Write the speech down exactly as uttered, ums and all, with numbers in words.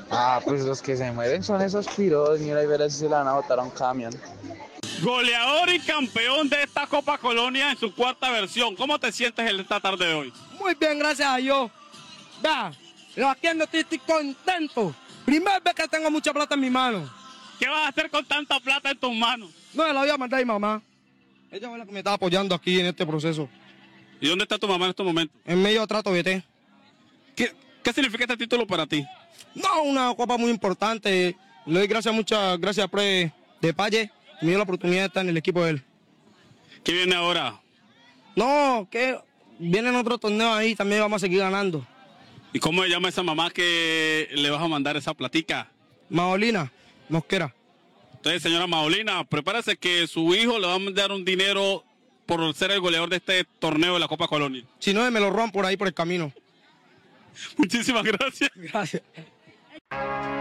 Ah, pues los que se mueren son esos piros, mira y verás si se la van a botar a un camión. Goleador y campeón de esta Copa Colonia en su cuarta versión. ¿Cómo te sientes en esta tarde de hoy? Muy bien, gracias a Dios. Vea, aquí ando estoy, estoy contento. Primera vez que tengo mucha plata en mi mano. ¿Qué vas a hacer con tanta plata en tus manos? No, la voy a mandar a mi mamá. Ella fue la que me está apoyando aquí en este proceso. ¿Y dónde está tu mamá en estos momentos? En medio de trato B T. ¿Qué, qué significa este título para ti? No, una copa muy importante. Le doy gracias, muchas gracias a Pre de Palle. Me dio la oportunidad de estar en el equipo de él. ¿Qué viene ahora? No, que vienen otros torneos ahí, también vamos a seguir ganando. ¿Y cómo se llama esa mamá que le vas a mandar esa platica? Maolina Mosquera. Entonces, señora Maolina, prepárese que su hijo le va a mandar un dinero por ser el goleador de este torneo de la Copa Colonia. Si no, me lo roban por ahí por el camino. Muchísimas gracias. Gracias.